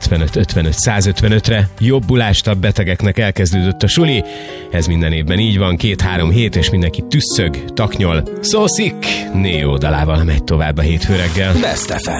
155-155-re. Jobbulástabb betegeknek elkezdődött a suli. Ez minden évben így van, 2-3 hét, és mindenki tüsszög, taknyol. So Sick Neo dalával megy tovább a hétfő reggel. Best FM.